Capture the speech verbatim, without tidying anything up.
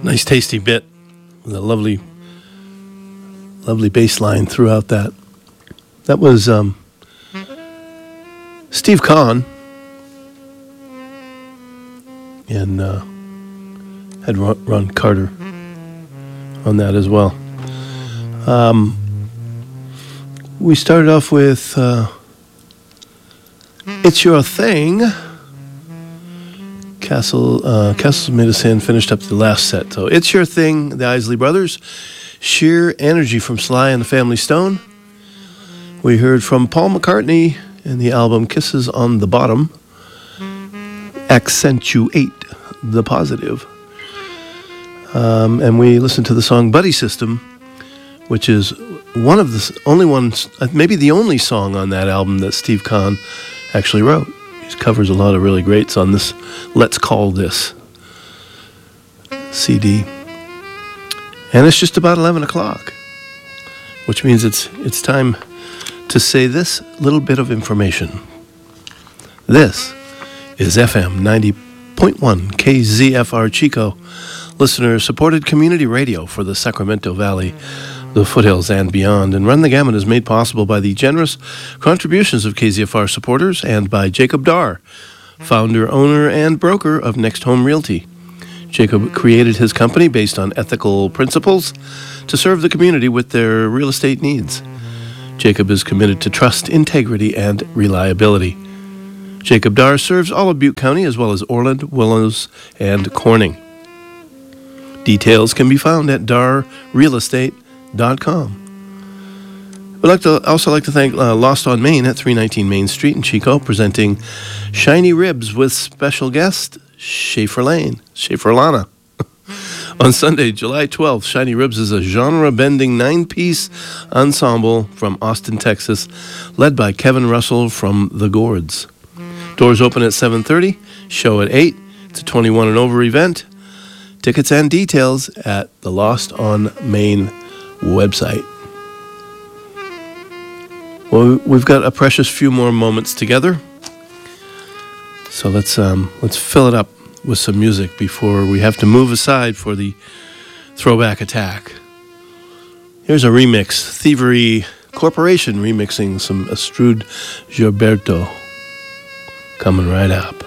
Nice tasty bit with a lovely, lovely bass line throughout that. That was um, Steve Kahn and uh, had Ron, Ron Carter on that as well. Um, we started off with uh, It's Your Thing. Castle, uh, Castles Made of Sand finished up the last set. So It's Your Thing, the Isley Brothers. Sheer Energy from Sly and the Family Stone. We heard from Paul McCartney in the album Kisses on the Bottom. Accentuate the Positive. Um, and we listened to the song Buddy System, which is one of the only ones, maybe the only song on that album that Steve Kahn actually wrote. He covers a lot of really greats on this Let's Call This C D. And it's just about eleven o'clock, which means it's it's time to say this little bit of information. This is F M ninety point one K Z F R Chico, listener-supported community radio for the Sacramento Valley, the foothills, and beyond. And Run the Gamut is made possible by the generous contributions of K Z F R supporters and by Jacob Dar, founder, owner, and broker of Next Home Realty. Jacob created his company based on ethical principles to serve the community with their real estate needs. Jacob is committed to trust, integrity, and reliability. Jacob Dar serves all of Butte County as well as Orland, Willows, and Corning. Details can be found at dar real estate dot com. We'd like to also like to thank uh, Lost on Main at three nineteen Main Street in Chico, presenting Shiny Ribs with special guest Schaefer Lane, Schaefer Lana. On Sunday, July twelfth, Shiny Ribs is a genre-bending nine-piece ensemble from Austin, Texas, led by Kevin Russell from The Gourds. Doors open at seven thirty, show at eight. It's a twenty-one and over event. Tickets and details at the Lost on Main website. Well, we've got a precious few more moments together, so let's um, let's fill it up with some music before we have to move aside for the throwback attack. Here's a remix, Thievery Corporation remixing some Astrud Gilberto, coming right up.